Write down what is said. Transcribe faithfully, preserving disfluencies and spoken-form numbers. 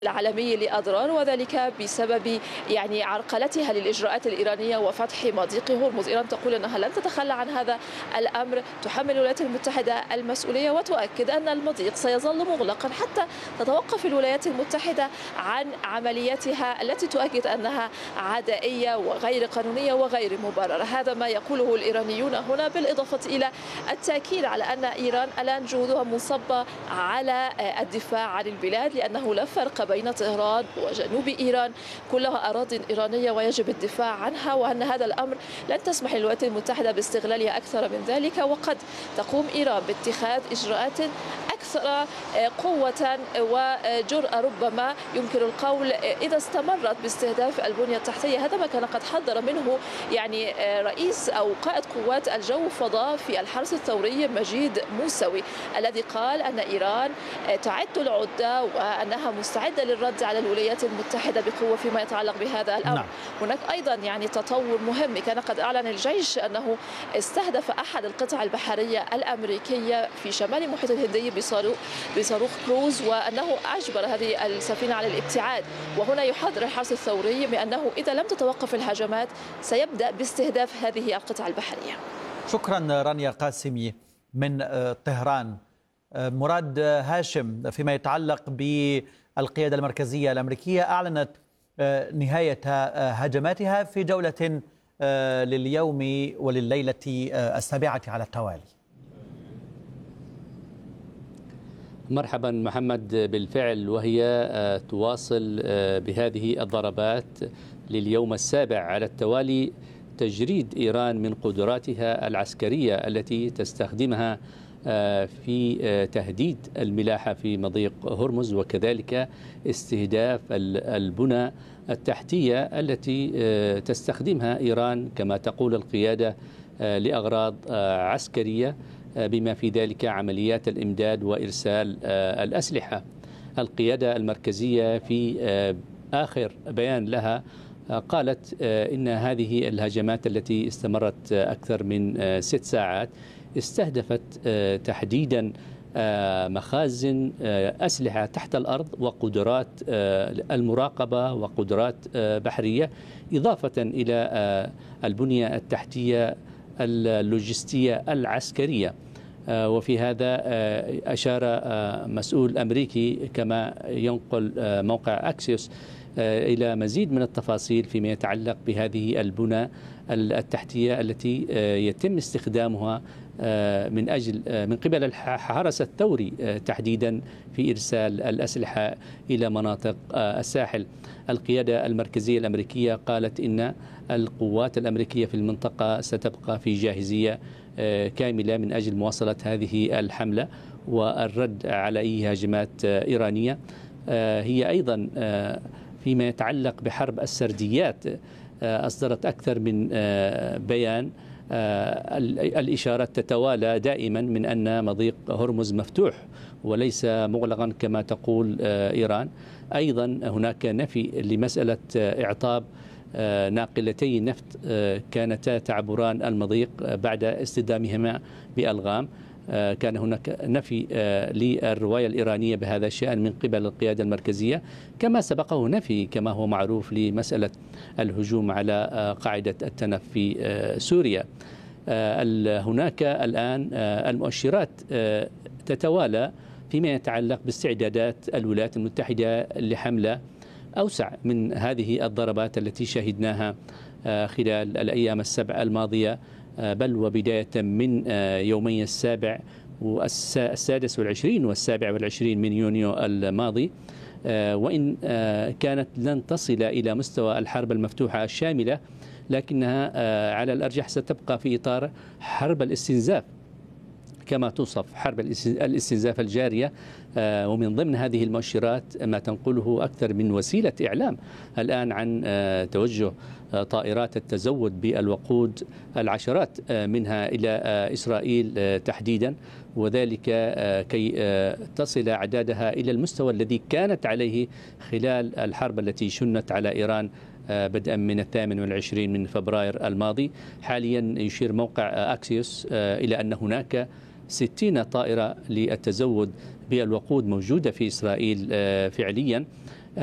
العالمي لأضرار، وذلك بسبب يعني عرقلتها للإجراءات الإيرانية وفتح مضيق هرمز. إيران تقول أنها لن تتخلى عن هذا الأمر، تحمل الولايات المتحدة المسؤولية وتؤكد أن المضيق سيظل مغلقا حتى تتوقف الولايات المتحدة عن عملياتها التي تؤكد أنها عدائية وغير قانونية وغير مبررة. هذا ما يقوله الإيرانيون هنا، بالإضافة إلى التأكيد على أن إيران الآن جهودها منصبة على الدفاع عن البلاد، لأنه لا فرق بين طهران وجنوب إيران، كلها أراضٍ إيرانية ويجب الدفاع عنها، وأن هذا الأمر لن تسمح للولايات المتحدة باستغلالها أكثر من ذلك، وقد تقوم إيران باتخاذ إجراءات أكثر قوة وجرأة ربما يمكن القول إذا استمرت باستهداف البنية التحتية. هذا ما كان قد حذر منه يعني رئيس أو قائد قوات الجو والفضاء في الحرس الثوري مجيد موسوي، الذي قال أن إيران تعد العدة وأنها مستعدة للرد على الولايات المتحدة بقوة فيما يتعلق بهذا الأمر. نعم. هناك أيضا يعني تطور مهم، كان قد أعلن الجيش أنه استهدف أحد القطع البحرية الأمريكية في شمال المحيط الهندي بصاروخ بصاروخ كروز، وأنه أجبر هذه السفينة على الابتعاد. وهنا يحذر الحرس الثوري بأنه إذا لم تتوقف الهجمات سيبدأ باستهداف هذه القطع البحرية. شكرا رانيا قاسمي من طهران. مراد هاشم، فيما يتعلق بالقيادة المركزية الأمريكية، أعلنت نهاية هجماتها في جولة لليوم ولليلة السابعة على التوالي. مرحبا محمد، بالفعل وهي تواصل بهذه الضربات لليوم السابع على التوالي تجريد إيران من قدراتها العسكرية التي تستخدمها في تهديد الملاحة في مضيق هرمز، وكذلك استهداف البنى التحتية التي تستخدمها إيران كما تقول القيادة لأغراض عسكرية، بما في ذلك عمليات الإمداد وإرسال الأسلحة. القيادة المركزية في آخر بيان لها قالت إن هذه الهجمات التي استمرت أكثر من ست ساعات استهدفت تحديدا مخازن أسلحة تحت الأرض وقدرات المراقبة وقدرات بحرية، إضافة إلى البنية التحتية اللوجستية العسكرية. وفي هذا أشار مسؤول أمريكي كما ينقل موقع أكسيوس إلى مزيد من التفاصيل فيما يتعلق بهذه البنى التحتية التي يتم استخدامها من أجل من قبل الحرس الثوري تحديدا في إرسال الأسلحة إلى مناطق الساحل. القيادة المركزية الأمريكية قالت إن القوات الأمريكية في المنطقة ستبقى في جاهزية كاملة من أجل مواصلة هذه الحملة والرد على أي هجمات إيرانية. هي أيضا فيما يتعلق بحرب السرديات أصدرت أكثر من بيان. الإشارات تتوالى دائما من أن مضيق هرمز مفتوح وليس مغلقا كما تقول إيران. أيضا هناك نفي لمسألة إعطاب ناقلتي نفط كانتا تعبران المضيق بعد اصطدامهما بألغام. كان هناك نفي للرواية الإيرانية بهذا الشأن من قبل القيادة المركزية، كما سبقه نفي كما هو معروف لمسألة الهجوم على قاعدة التنف في سوريا. هناك الآن المؤشرات تتوالى فيما يتعلق باستعدادات الولايات المتحدة لحملة أوسع من هذه الضربات التي شهدناها خلال الأيام السبع الماضية، بل وبداية من يومي السابع والسادس والعشرين والسابع والعشرين من يونيو الماضي. وإن كانت لن تصل إلى مستوى الحرب المفتوحة الشاملة، لكنها على الأرجح ستبقى في إطار حرب الاستنزاف كما توصف حرب الاستنزاف الجارية. ومن ضمن هذه المؤشرات ما تنقله أكثر من وسيلة إعلام الآن عن توجه طائرات التزود بالوقود العشرات منها إلى إسرائيل تحديدا، وذلك كي تصل أعدادها إلى المستوى الذي كانت عليه خلال الحرب التي شنت على إيران بدءا من الثامن والعشرين من فبراير الماضي. حاليا يشير موقع أكسيوس إلى أن هناك ستين طائرة للتزود بالوقود موجودة في إسرائيل فعليا.